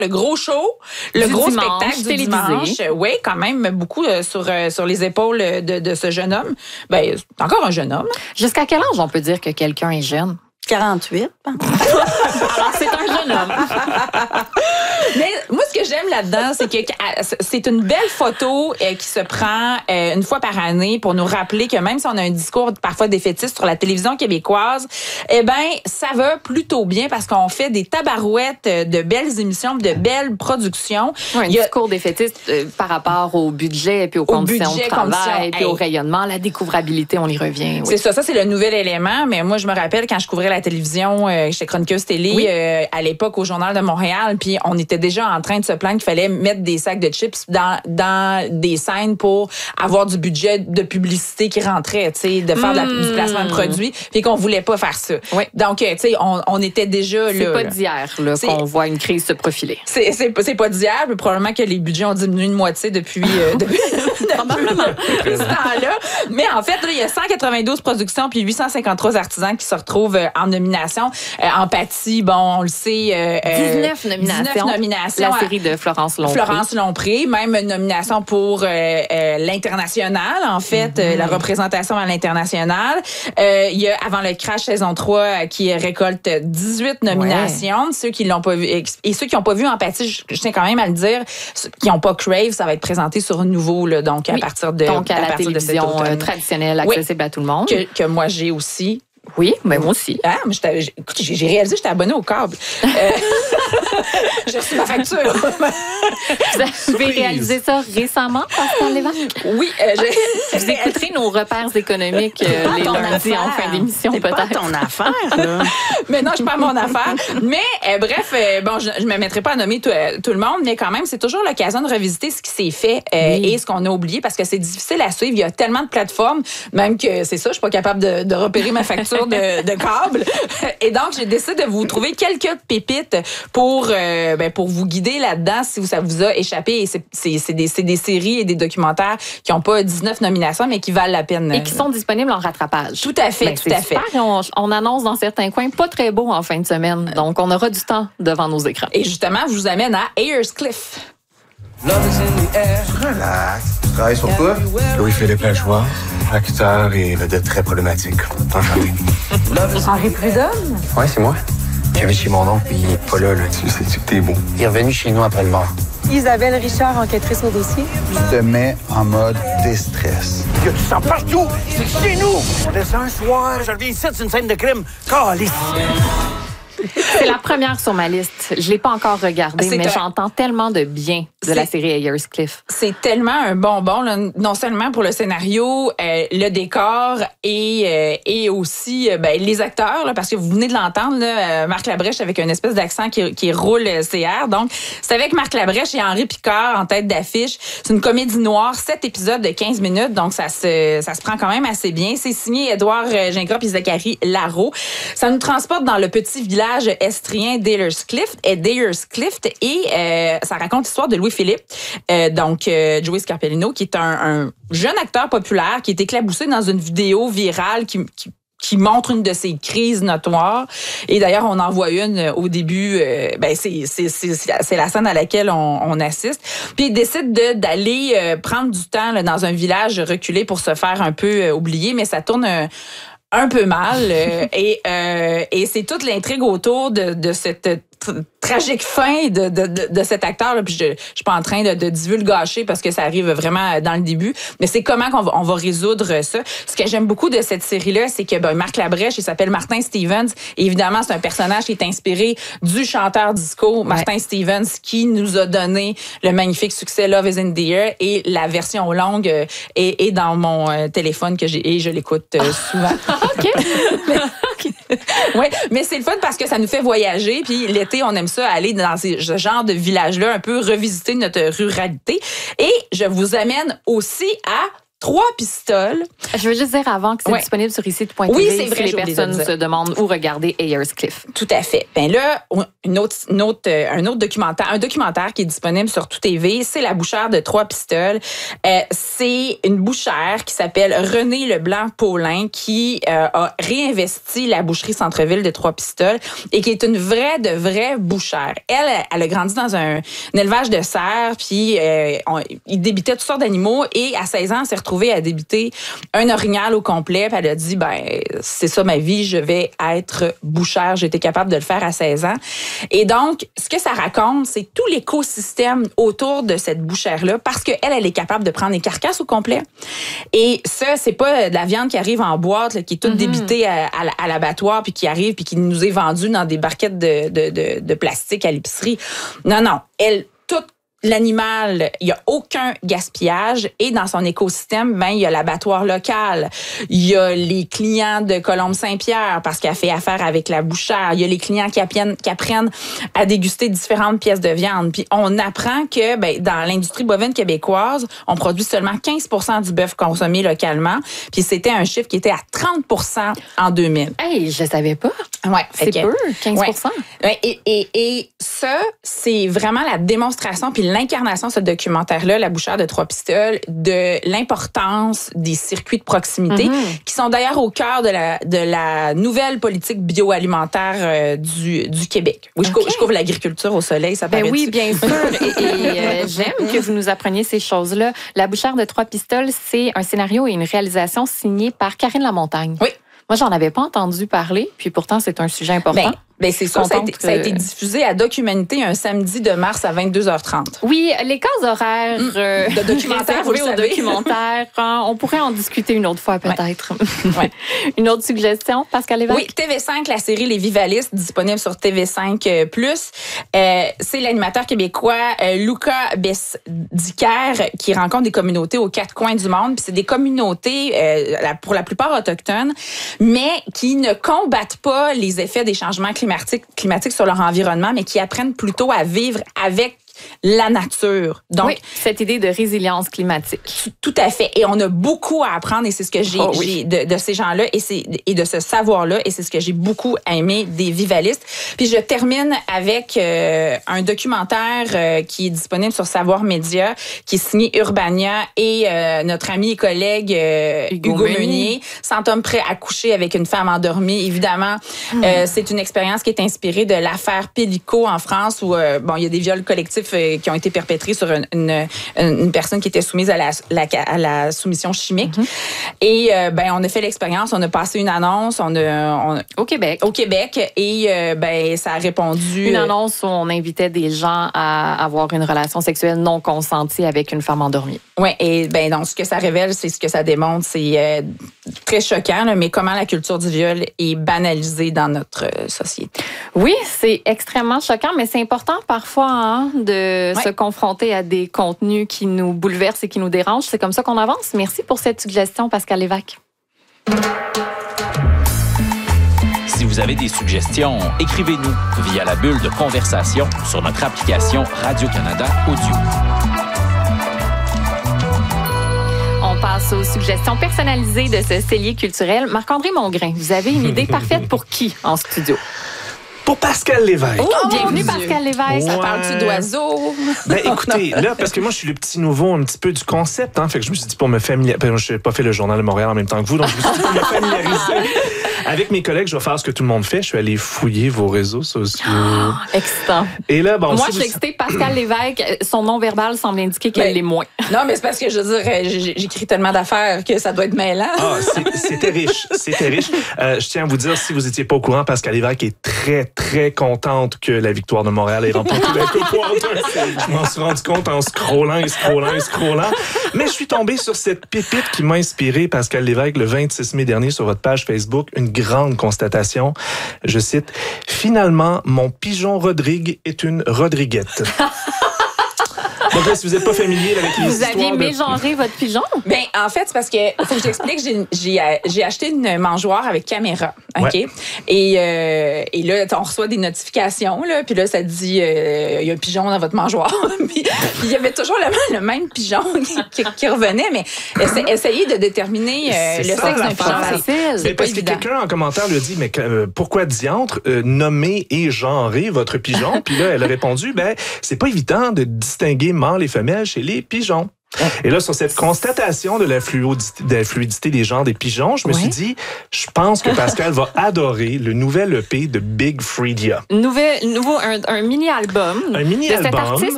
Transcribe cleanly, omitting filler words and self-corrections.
le gros show, le gros spectacle du dimanche. Oui, quand même beaucoup sur les épaules de ce jeune homme. Ben, c'est encore un jeune homme. Jusqu'à quel âge on peut dire que quelqu'un est jeune? 48. Alors, c'est un jeune homme. Mais moi, ce que j'aime là-dedans, c'est que c'est une belle photo qui se prend une fois par année pour nous rappeler que même si on a un discours parfois défaitiste sur la télévision québécoise, eh ben ça va plutôt bien parce qu'on fait des tabarouettes de belles émissions, de belles productions. Oui, un discours défaitiste par rapport au budget, puis aux conditions de travail, puis au rayonnement, la découvrabilité, on y revient. Oui. C'est ça, c'est le nouvel élément. Mais moi, je me rappelle quand je couvrais la télévision, j'étais chroniqueuse télé à l'époque au Journal de Montréal, puis on était déjà en train de se plaindre qu'il fallait mettre des sacs de chips dans des scènes pour avoir du budget de publicité qui rentrait, tu sais, de faire du placement de produits, puis qu'on voulait pas faire ça. Oui. Donc, tu sais, on était déjà là. C'est pas d'hier là, qu'on voit une crise se profiler. C'est pas d'hier, mais probablement que les budgets ont diminué de moitié depuis ce temps-là. Mais en fait, là, il y a 192 productions puis 853 artisans qui se retrouvent en nomination. Empathie, bon, on le sait. 19 nominations. La série de Florence Lompré. Même une nomination pour l'international, en fait, la représentation à l'international. Il y a Avant le crash saison 3 qui récolte 18 nominations. Ouais. Ceux qui l'ont pas vu et ceux qui n'ont pas vu Empathie, je tiens quand même à le dire, qui n'ont pas Crave, ça va être présenté sur Nouveau, là, donc à partir de donc à la télévision traditionnelle, accessible à tout le monde. Que moi j'ai aussi. Oui, mais moi aussi. Ah, mais écoute, j'ai réalisé que j'étais abonnée au câble. J'ai reçu ma facture. Vous avez réalisé ça récemment, Pascal Lévesque? Oui. Vous écouterez nos repères économiques les lundis en fin d'émission, peut-être. C'est pas ton affaire, là. Mais non, je pas mon affaire. Mais bref, bon, je me mettrai pas à nommer tout le monde, mais quand même, c'est toujours l'occasion de revisiter ce qui s'est fait et ce qu'on a oublié parce que c'est difficile à suivre. Il y a tellement de plateformes, même que c'est ça, je suis pas capable de repérer ma facture de câble. Et donc, j'ai décidé de vous trouver quelques pépites pour vous guider là-dedans si ça vous a échappé. Et c'est des séries et des documentaires qui n'ont pas 19 nominations, mais qui valent la peine. Et qui sont disponibles en rattrapage. Tout à fait, tout à fait. On annonce dans certains coins pas très beau en fin de semaine. Donc, on aura du temps devant nos écrans. Et justement, je vous amène à Ayers Cliff. Relax. Tu travailles sur quoi? Louis-Philippe Lajoie, acteur et vedette très problématique. Enchanté. Henri Prudhomme? Ouais, c'est moi. J'avais chez mon oncle, puis il est pas là. Tu sais que t'es beau. Il est revenu chez nous après le mort. Isabelle Richard, enquêtrice au dossier. Tu te mets en mode déstress. Il y a du sang partout! C'est chez nous! On descend un soir, je reviens ici, c'est une scène de crime. Calice! C'est la première sur ma liste. Je l'ai pas encore regardée, mais j'entends tellement de bien de la série Ayers Cliff. C'est tellement un bonbon, là, non seulement pour le scénario, le décor et aussi les acteurs, là, parce que vous venez de l'entendre, là, Marc Labrèche avec une espèce d'accent qui roule CR. Donc, c'est avec Marc Labrèche et Henri Picard en tête d'affiche. C'est une comédie noire, 7 épisodes de 15 minutes, donc ça se prend quand même assez bien. C'est signé Édouard Gingras et Zachary Larreau. Ça nous transporte dans le petit village estrien d'Ayers Cliff et ça raconte l'histoire de Louis-Philippe, Joey Scarpellino, qui est un jeune acteur populaire qui est éclaboussé dans une vidéo virale qui montre une de ses crises notoires. Et d'ailleurs, on en voit une au début. C'est la scène à laquelle on assiste. Puis il décide d'aller prendre du temps là, dans un village reculé pour se faire un peu oublier, mais ça tourne un peu mal. Et c'est toute l'intrigue autour de cette tragique fin de cet acteur là, puis je suis pas en train de divulgacher parce que ça arrive vraiment dans le début, mais c'est comment on va résoudre ça. Ce que j'aime beaucoup de cette série là, c'est que Marc Labrèche, il s'appelle Martin Stevens et évidemment c'est un personnage qui est inspiré du chanteur disco Martin Stevens qui nous a donné le magnifique succès Love is in the Air, et la version longue est dans mon téléphone et je l'écoute souvent. OK. Oui, mais c'est le fun parce que ça nous fait voyager, puis l'été, on aime ça, aller dans ce genre de village-là, un peu revisiter notre ruralité. Et je vous amène aussi à 3 pistoles. Je veux juste dire avant que c'est disponible sur ici.tv c'est vrai, si les personnes se demandent où regarder Ayers Cliff. Tout à fait. Ben là, un autre documentaire qui est disponible sur Tout TV, c'est La bouchère de 3 pistoles. C'est une bouchère qui s'appelle René Leblanc-Paulin qui a réinvesti la boucherie Centre-Ville de 3 pistoles et qui est une vraie bouchère. Elle a grandi dans un élevage de cerfs, puis il débitait toutes sortes d'animaux et à 16 ans, elle s'est retrouvée à débiter un orignal au complet. Puis elle a dit, c'est ça ma vie, je vais être bouchère. J'étais capable de le faire à 16 ans. Et donc, ce que ça raconte, c'est tout l'écosystème autour de cette bouchère-là, parce qu'elle est capable de prendre les carcasses au complet. Et ça, c'est pas de la viande qui arrive en boîte, là, qui est toute débitée à l'abattoir, puis qui arrive, puis qui nous est vendue dans des barquettes de plastique à l'épicerie. Non, toute l'animal, il n'y a aucun gaspillage et dans son écosystème, il y a l'abattoir local, il y a les clients de Colombe-Saint-Pierre parce qu'elle fait affaire avec la bouchère, il y a les clients qui apprennent à déguster différentes pièces de viande. Puis on apprend que dans l'industrie bovine québécoise, on produit seulement 15% du bœuf consommé localement, puis c'était un chiffre qui était à 30% en 2000. Hey, je savais pas. Ouais, c'est peu, 15%. Ouais. Et ça, c'est vraiment la démonstration puis l'incarnation de ce documentaire-là, La bouchère de 3 pistoles, de l'importance des circuits de proximité, qui sont d'ailleurs au cœur de la nouvelle politique bioalimentaire du Québec. Oui, je couvre l'agriculture au soleil, ça paraît. Oui, bien sûr. Et j'aime que vous nous appreniez ces choses-là. La bouchère de 3 pistoles, c'est un scénario et une réalisation signée par Karine Lamontagne. Oui. Moi, j'en avais pas entendu parler, puis pourtant, c'est un sujet important. C'est ça, ça a été diffusé à Documanité un samedi de mars à 22h30. Oui, les cases horaires de documentaire, vous le savez. Documentaire, on pourrait en discuter une autre fois peut-être. Ouais. Une autre suggestion, Pascal Lévesque? Oui, TV5, la série Les Vivalistes, disponible sur TV5+. C'est l'animateur québécois Luca Besdiker qui rencontre des communautés aux 4 coins du monde. Puis c'est des communautés, pour la plupart autochtones, mais qui ne combattent pas les effets des changements climatiques sur leur environnement, mais qui apprennent plutôt à vivre avec la nature. Donc, cette idée de résilience climatique. Tout à fait. Et on a beaucoup à apprendre et c'est ce que j'ai de ces gens-là et de ce savoir-là et c'est ce que j'ai beaucoup aimé des Vivalistes. Puis je termine avec un documentaire qui est disponible sur Savoir Média, qui est signé Urbania et notre ami et collègue Hugo Meunier. 100 hommes prêts à coucher avec une femme endormie. Évidemment, c'est une expérience qui est inspirée de l'affaire Pellico en France où il y a des viols collectifs qui ont été perpétrés sur une personne qui était soumise à la soumission chimique. Et on a fait l'expérience, on a passé une annonce, au Québec et ça a répondu. Une annonce où on invitait des gens à avoir une relation sexuelle non consentie avec une femme endormie. Oui, et donc ce que ça révèle, c'est ce que ça démontre, c'est très choquant, là, mais comment la culture du viol est banalisée dans notre société. Oui, c'est extrêmement choquant, mais c'est important parfois de se confronter à des contenus qui nous bouleversent et qui nous dérangent. C'est comme ça qu'on avance. Merci pour cette suggestion, Pascal Lévesque. Si vous avez des suggestions, écrivez-nous via la bulle de conversation sur notre application Radio-Canada Audio. On passe aux suggestions personnalisées de ce cellier culturel. Marc-André Mongrain, vous avez une idée parfaite pour qui en studio? Pour Pascal Lévesque. Oh, bienvenue Pascal Lévesque. Ça parle-tu d'oiseaux? Écoutez, là, parce que moi, je suis le petit nouveau un petit peu du concept, fait que je me suis dit pour me familiariser. Je n'ai pas fait le Journal de Montréal en même temps que vous, donc je me suis dit pour me familiariser avec mes collègues, je vais faire ce que tout le monde fait. Je suis allé fouiller vos réseaux sociaux. Excitant. Et là, moi, je suis excitée. Pascal Lévesque, son nom verbal semble indiquer qu'elle l'est moins. Non, mais c'est parce que, je veux dire, j'écris tellement d'affaires que ça doit être mêlant. C'était riche. C'était riche. Je tiens à vous dire, si vous n'étiez pas au courant, Pascal Lévesque est très, très contente que la victoire de Montréal ait remporté la Coupe Walter. Je m'en suis rendu compte en scrollant. Mais je suis tombé sur cette pépite qui m'a inspiré, Pascal Lévesque, le 26 mai dernier sur votre page Facebook. Une grande constatation. Je cite, « Finalement, mon pigeon Rodrigue est une Rodriguette. » Donc là, si vous n'êtes pas familier avec les histoires... Vous aviez mégenré votre pigeon? En fait, c'est parce que, faut que je t'explique, j'ai acheté une mangeoire avec caméra. OK? Ouais. Et là, on reçoit des notifications, là, puis là, ça dit il y a un pigeon dans votre mangeoire. Puis il y avait toujours le même pigeon qui revenait, mais essayez de déterminer le sexe d'un pigeon. C'est parce que quelqu'un en commentaire lui a dit, mais pourquoi diantre nommer et genrer votre pigeon? Puis là, elle a répondu, c'est pas évident de distinguer mâles et femelles chez les pigeons. Et là, sur cette constatation de la fluidité des genres des pigeons, je me suis dit, je pense que Pascal va adorer le nouvel EP de Big Freedia. Un mini-album. Un mini-album. De cet artiste